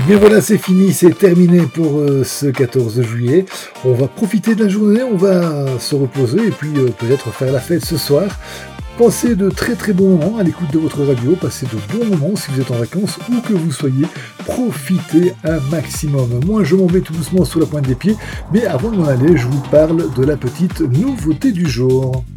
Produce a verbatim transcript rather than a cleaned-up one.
Mais voilà, c'est fini, c'est terminé pour euh, ce quatorze juillet. On va profiter de la journée, on va se reposer et puis euh, peut-être faire la fête ce soir. Passez de très très bons moments à l'écoute de votre radio, passez de bons moments si vous êtes en vacances ou que vous soyez, profitez un maximum. Moi je m'en vais tout doucement sous la pointe des pieds, mais avant d'en aller, je vous parle de la petite nouveauté du jour.